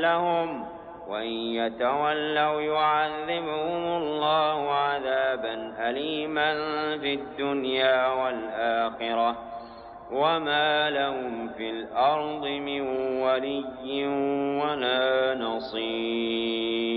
لهم، وإن يتولوا يعذبهم الله عذابا أليما في الدنيا والآخرة، وما لهم في الأرض من ولي ولا نصير.